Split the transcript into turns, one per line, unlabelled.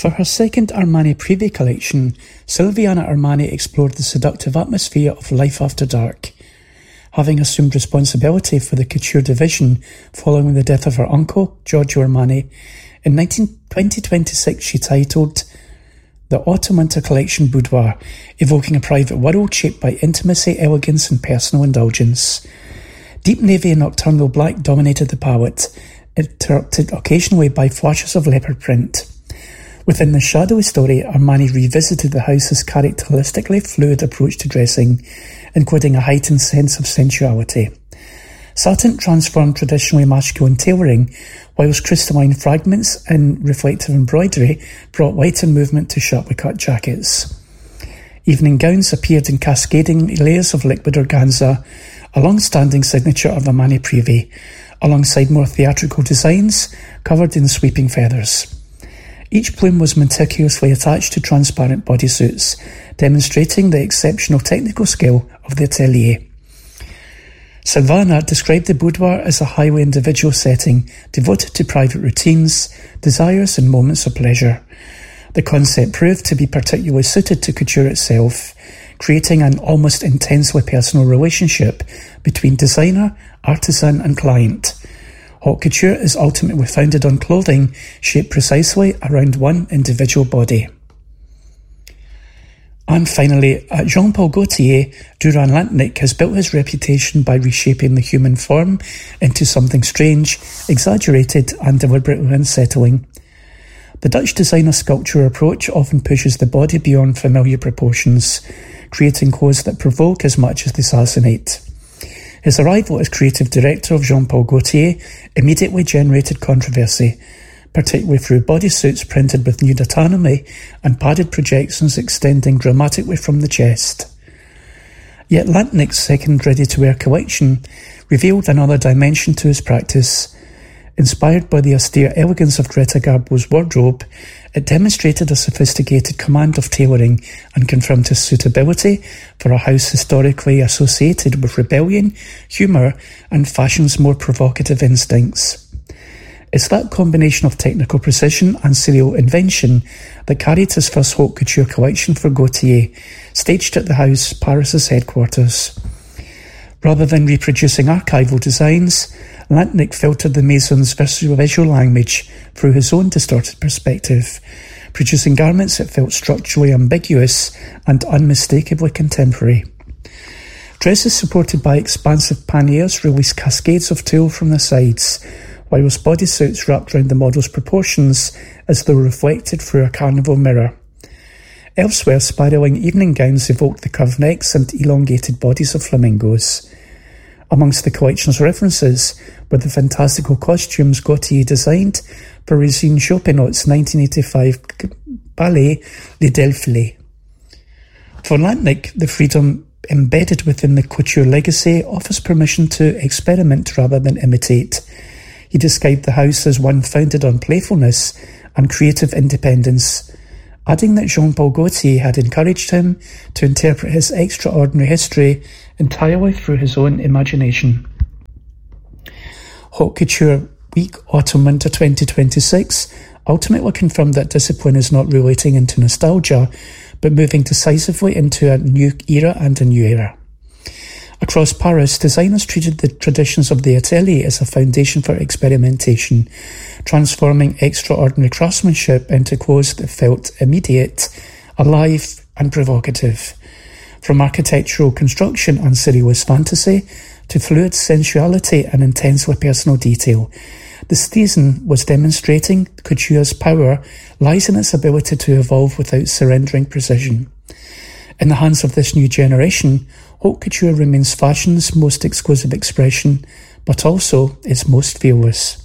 For her second Armani Privé collection, Silviana Armani explored the seductive atmosphere of life after dark. Having assumed responsibility for the couture division following the death of her uncle, Giorgio Armani, in 2026 she titled the Autumn-Winter Collection Boudoir, evoking a private world shaped by intimacy, elegance and personal indulgence. Deep navy and nocturnal black dominated the palette, interrupted occasionally by flashes of leopard print. Within the shadowy story, Armani revisited the house's characteristically fluid approach to dressing, including a heightened sense of sensuality. Satin transformed traditionally masculine tailoring, whilst crystalline fragments and reflective embroidery brought light and movement to sharply cut jackets. Evening gowns appeared in cascading layers of liquid organza, a long-standing signature of Armani Privé, alongside more theatrical designs covered in sweeping feathers. Each plume was meticulously attached to transparent bodysuits, demonstrating the exceptional technical skill of the atelier. Silvana described the boudoir as a highly individual setting devoted to private routines, desires and moments of pleasure. The concept proved to be particularly suited to couture itself, creating an almost intensely personal relationship between designer, artisan and client. Haute couture is ultimately founded on clothing shaped precisely around one individual body. And finally, at Jean Paul Gaultier, Duran Lantnik has built his reputation by reshaping the human form into something strange, exaggerated and deliberately unsettling. The Dutch designer sculpture approach often pushes the body beyond familiar proportions, creating clothes that provoke as much as they assassinate. His arrival as creative director of Jean Paul Gaultier immediately generated controversy, particularly through bodysuits printed with nude anatomy and padded projections extending dramatically from the chest. Yet Lantnik's second ready-to-wear collection revealed another dimension to his practice. Inspired by the austere elegance of Greta Garbo's wardrobe, it demonstrated a sophisticated command of tailoring and confirmed his suitability for a house historically associated with rebellion, humour and fashion's more provocative instincts. It's that combination of technical precision and serial invention that carried his first haute couture collection for Gaultier, staged at the house Paris's headquarters. Rather than reproducing archival designs, Lantnik filtered the Maison's visual language through his own distorted perspective, producing garments that felt structurally ambiguous and unmistakably contemporary. Dresses supported by expansive panniers released cascades of tulle from the sides, whilst bodysuits wrapped around the model's proportions as though reflected through a carnival mirror. Elsewhere, spiralling evening gowns evoked the curved necks and elongated bodies of flamingos. Amongst the collection's references were the fantastical costumes Gaultier designed for Rosine Chopinot's 1985 ballet Les Delphes. For Lantnik, the freedom embedded within the couture legacy offers permission to experiment rather than imitate. He described the house as one founded on playfulness and creative independence, adding that Jean-Paul Gaultier had encouraged him to interpret his extraordinary history entirely through his own imagination. Haute Couture Week Autumn-Winter 2026 ultimately confirmed that discipline is not relating into nostalgia, but moving decisively into a new era and a new era. Across Paris, designers treated the traditions of the atelier as a foundation for experimentation, transforming extraordinary craftsmanship into clothes that felt immediate, alive and provocative. From architectural construction and serious fantasy to fluid sensuality and intensely personal detail, the season was demonstrating couture's power lies in its ability to evolve without surrendering precision. In the hands of this new generation, haute couture remains fashion's most exclusive expression, but also its most fearless.